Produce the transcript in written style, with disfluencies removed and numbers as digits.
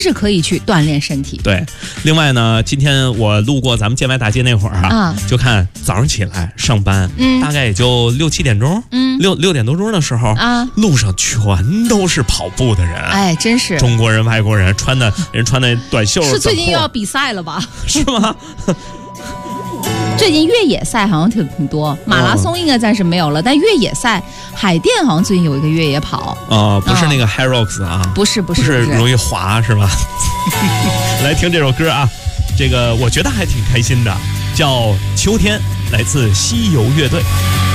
是可以去锻炼身体。 对，另外呢，今天我路过咱们建外大街那会儿啊，就看早上起来上班，大概也就6、7点钟，六点多钟的时候啊，路上全都是跑步的人， 哎，真是中国人、外国人，穿的短袖， 是最近又要比赛了吧？ 是吗？ 最近越野赛好像挺多，马拉松应该暂时没有了，但越野赛，海淀好像最近有一个越野跑。 不是那个 HYROX 啊， 不是容易滑是吧？来听这首歌啊，这个我觉得还挺开心的，叫《秋天》，来自西游乐队。